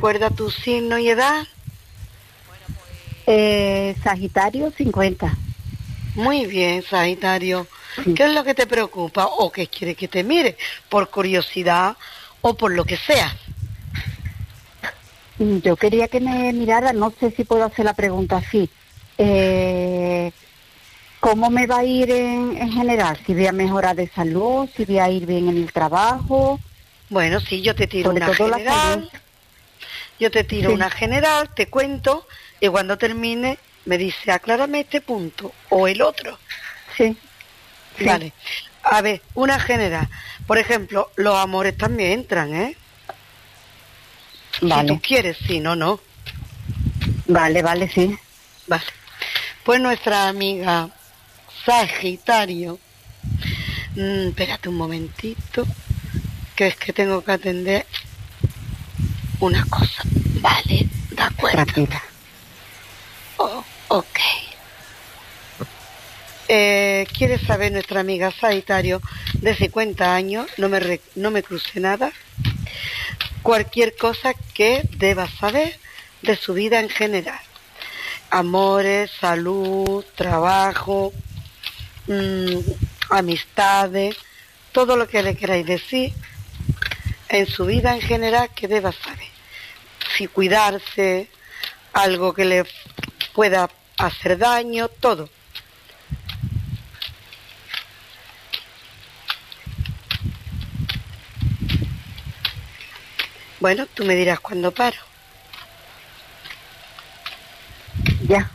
recuerda tu signo y edad. Sagitario 50. Muy bien, Sagitario. Sí. ¿Qué es lo que te preocupa o qué quieres que te mire? ¿Por curiosidad o por lo que sea? Yo quería que me mirara, no sé si puedo hacer la pregunta así. ¿Cómo me va a ir en general? Si voy a mejorar de salud, si voy a ir bien en el trabajo. Bueno, sí, yo te tiro Sobre una todo la salud. general. Yo te tiro Sí. una general, te cuento, y cuando termine me dice, aclárame este punto o el otro. Sí. Sí. Vale. A ver, una general. Por ejemplo, los amores también entran, ¿eh? Vale. Si tú quieres, si no, no. Vale, sí. Vale. Pues nuestra amiga Sagitario. Espérate un momentito, que es que tengo que atender una cosa. Vale, de acuerdo. Tranquila. Oh, ok. ¿Quiere saber nuestra amiga Sagitario de 50 años? No me cruce nada. Cualquier cosa que deba saber de su vida en general. Amores, salud, trabajo, amistades, todo lo que le queráis decir en su vida en general que deba saber. Si cuidarse, algo que le pueda hacer daño, todo. Bueno, tú me dirás cuándo paro. Ya.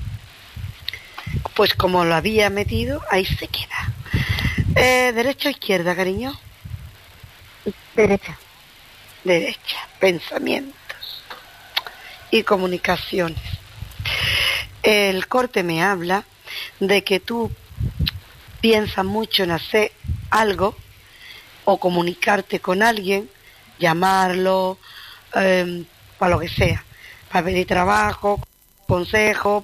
Pues como lo había metido, ahí se queda. ¿Derecha o izquierda, cariño? Derecha. Derecha. Pensamientos y comunicaciones. El corte me habla de que tú piensas mucho en hacer algo o comunicarte con alguien, llamarlo, para lo que sea, para pedir trabajo, consejo,